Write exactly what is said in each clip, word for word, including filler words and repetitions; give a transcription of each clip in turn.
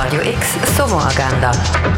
Radio X Sommeragenda.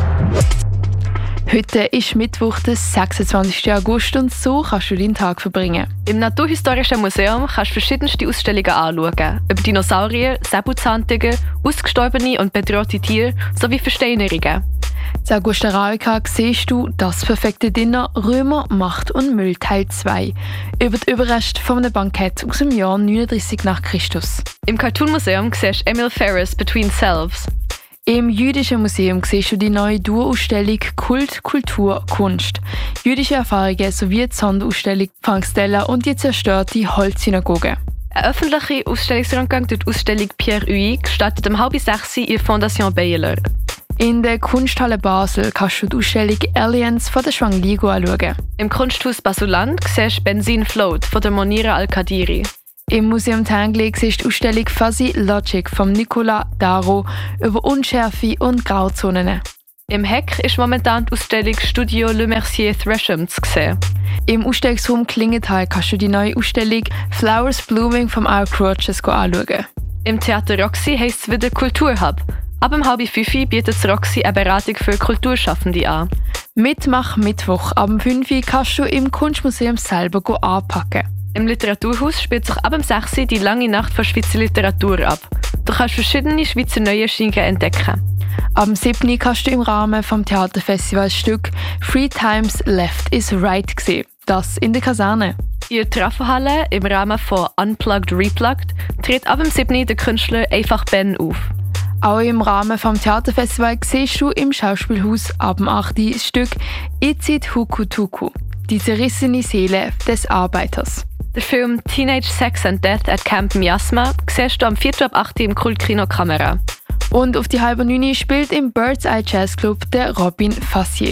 Heute ist Mittwoch, der sechsundzwanzigsten August, und so kannst du deinen Tag verbringen. Im Naturhistorischen Museum kannst du verschiedenste Ausstellungen anschauen. Über Dinosaurier, Säbelzahntiger, ausgestorbene und bedrohte Tiere sowie Versteinerungen. In Augusta Raurica siehst du «Das perfekte Dinner, Römer, Macht und Müll» Teil zwei. Über die Überreste von einem Bankett aus dem Jahr neununddreißig nach Christus. Im Cartoon Museum siehst du Emil Ferris «Between Selves». Im Jüdischen Museum siehst du die neue Dauerausstellung «Kult, Kultur, Kunst». Jüdische Erfahrungen sowie die Sonderausstellung «Frank Stella» und die zerstörte Holzsynagoge. Ein öffentlicher Ausstellungsrundgang durch die Ausstellung Pierre Huy startet um halb sechs in der Fondation Baylor. In der Kunsthalle Basel kannst du die Ausstellung «Aliens» von der Schwang Ligo anschauen. Im Kunsthaus Basuland siehst du «Benzin Float» von der Monira Al-Kadiri. Im Museum Tangley siehst du die Ausstellung «Fuzzy Logic» von Nicolas Darro über Unschärfe und Grauzonen. Im Heck ist momentan die Ausstellung «Studio Le Mercier Thresham» zu sehen. Im Ausstellungsraum Klingenthal kannst du die neue Ausstellung «Flowers Blooming» vom Arc Roaches anschauen. Im Theater Roxy heisst es wieder «Kulturhub». Ab um halb fünf bietet das Roxy eine Beratung für Kulturschaffende an. Mitmach Mittwoch ab um fünf Uhr kannst du im Kunstmuseum selber anpacken. Im Literaturhaus spielt sich ab um sechs Uhr die lange Nacht von Schweizer Literatur ab. Du kannst verschiedene Schweizer Neuerscheinungen entdecken. Am siebten kannst du im Rahmen des Theaterfestivals Stück «Three Times Left is Right» sehen. Das in der Kaserne. In der Trafo-Halle im Rahmen von «Unplugged Replugged» tritt ab um siebten der Künstler «Einfach Ben» auf. Auch im Rahmen des Theaterfestivals siehst du im Schauspielhaus ab um acht Uhr das Stück «Izit Hukutuku», die zerrissene Seele des Arbeiters. Der Film «Teenage Sex and Death at Camp Miasma» siehst du am vierten ab acht Uhr im Kultkino Kamera. Und auf die halbe neun Uhr spielt im Bird's Eye Jazz Club der Robin Fassier.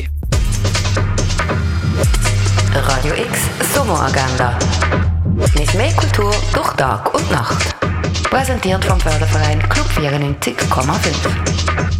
Radio X Sommeragenda. Mit mehr Kultur durch Tag und Nacht. Präsentiert vom Förderverein Club vierundneunzig Komma fünf.